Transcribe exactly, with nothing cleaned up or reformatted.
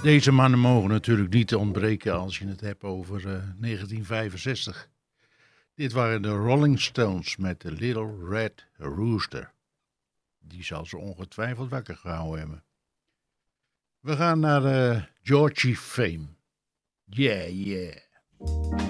Deze mannen mogen natuurlijk niet ontbreken als je het hebt over uh, negentien vijfenzestig. Dit waren de Rolling Stones met The Little Red Rooster. Die zal ze ongetwijfeld wakker gehouden hebben. We gaan naar uh, Georgie Fame. Yeah, yeah.